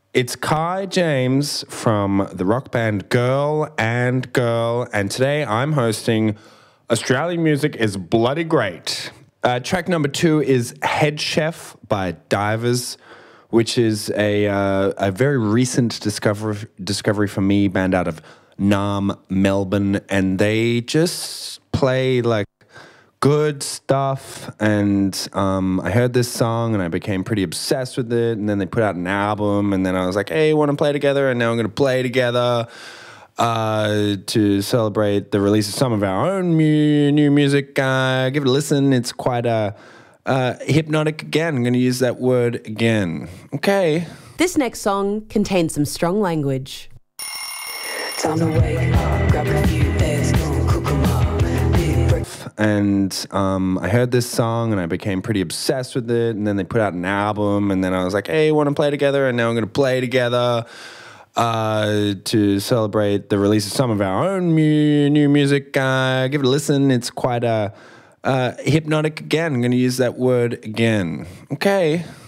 It's Kai James from the rock band Girl, and today I'm hosting Australian Music is Bloody Great. Track number 2 is Head Chef by Divers, which is a very recent discovery for me, band out of Naarm, Melbourne, and they just play like good stuff, and I heard this song and I became pretty obsessed with it, and then they put out an album, and then I was like, hey, want to play together? And now I'm going to play together to celebrate the release of some of our own new music. Give it a listen. It's quite hypnotic again. I'm going to use that word again. Okay. This next song contains some strong language. Time to wake up, grab a few eggs, cook 'em up. And I heard this song and I became pretty obsessed with it, and then they put out an album, and then I was like, hey, want to play together? And now I'm going to play together to celebrate the release of some of our own new music. Give it a listen. It's quite hypnotic again. I'm going to use that word again. Okay.